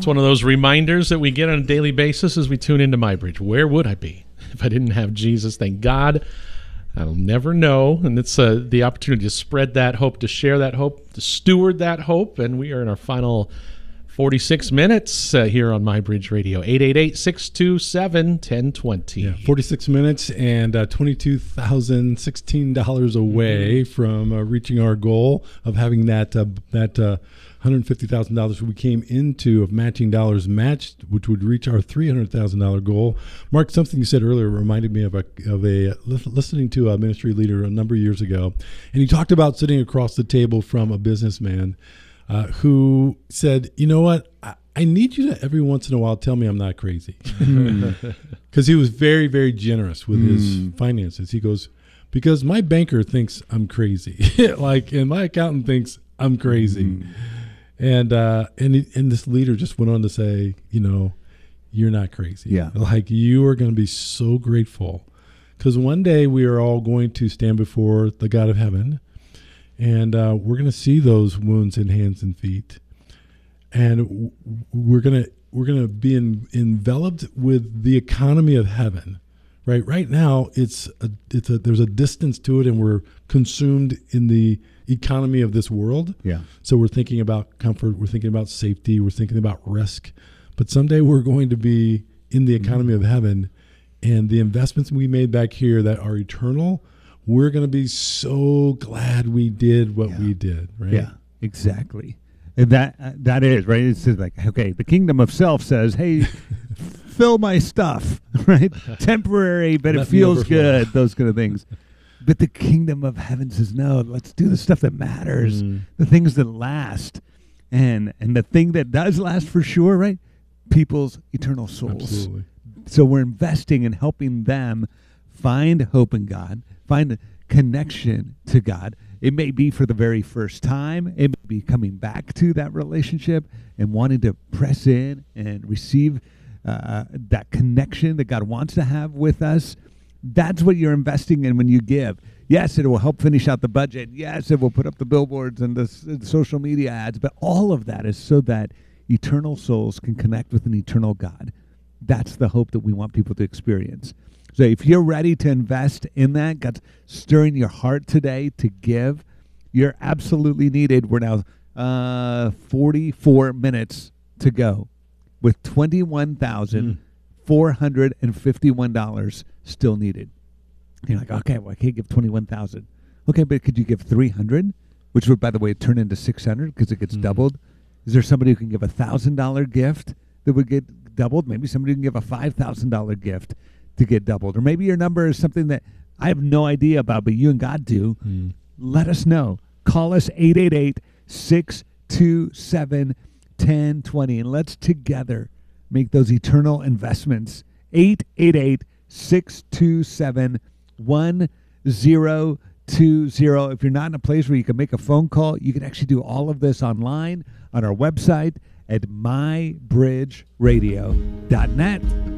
one of those reminders that we get on a daily basis as we tune into MyBridge. Where would I be if I didn't have Jesus? Thank God. I'll never know. And it's the opportunity to spread that hope, to share that hope, to steward that hope. And we are in our final 46 minutes here on MyBridge Radio. 888-627-1020. Yeah, 46 minutes and $22,016 away from reaching our goal of having that $150,000 we came into of matching dollars matched, which would reach our $300,000 goal. Mark, something you said earlier reminded me of listening to a ministry leader a number of years ago, and he talked about sitting across the table from a businessman who said, "You know what? I need you to every once in a while tell me I'm not crazy," because he was very, very generous with his finances. He goes, "Because my banker thinks I'm crazy, and my accountant thinks I'm crazy." And this leader just went on to say, you're not crazy. Yeah. Like, you are going to be so grateful because one day we are all going to stand before the God of heaven, and we're going to see those wounds in hands and feet, and we're going to be enveloped with the economy of heaven. Right now, there's a distance to it, and we're consumed in the economy of this world. Yeah. So we're thinking about comfort, we're thinking about safety, we're thinking about risk. But someday we're going to be in the economy of heaven, and the investments we made back here that are eternal, we're going to be so glad we did what we did, right? Yeah, exactly. And that is, right? It's just like, okay, the kingdom of self says, hey, fill my stuff, right? Temporary, but it feels good, those kind of things. But the kingdom of heaven says, no, let's do the stuff that matters, the things that last. And the thing that does last for sure, right? People's eternal souls. Absolutely. So we're investing in helping them find hope in God, find a connection to God. It may be for the very first time. It may be coming back to that relationship and wanting to press in and receive that connection that God wants to have with us. That's what you're investing in when you give. Yes, it will help finish out the budget. Yes, it will put up the billboards and the social media ads. But all of that is so that eternal souls can connect with an eternal God. That's the hope that we want people to experience. So if you're ready to invest in that, God's stirring your heart today to give, you're absolutely needed. We're now 44 minutes to go with $21,451 still needed. And you're like, okay, well, I can't give $21,000. Okay, but could you give $300, which would, by the way, turn into $600 because it gets doubled? Is there somebody who can give a $1,000 gift that would get doubled? Maybe somebody can give a $5,000 gift to get doubled. Or maybe your number is something that I have no idea about, but you and God do. Let us know. Call us 888-627-1020, and let's together make those eternal investments. 888-627-1020. If you're not in a place where you can make a phone call, you can actually do all of this online on our website at mybridgeradio.net.